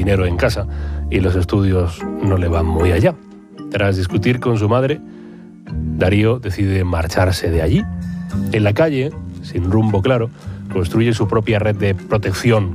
dinero en casa y los estudios no le van muy allá. Tras discutir con su madre, Darío decide marcharse de allí. En la calle, sin rumbo claro, construye su propia red de protección